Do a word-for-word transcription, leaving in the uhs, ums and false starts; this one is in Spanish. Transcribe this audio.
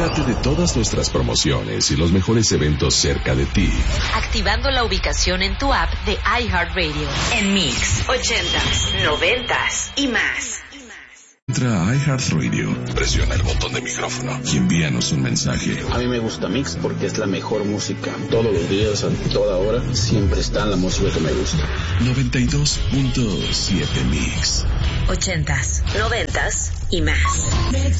Entérate de todas nuestras promociones y los mejores eventos cerca de ti. Activando la ubicación en tu app de iHeartRadio. En Mix, ochentas, noventas y más. Entra a iHeartRadio, presiona el botón de micrófono y envíanos un mensaje. A mí me gusta Mix porque es la mejor música. Todos los días, a toda hora, siempre está la música que me gusta. noventa y dos punto siete Mix. Ochentas, noventas y más. Mix.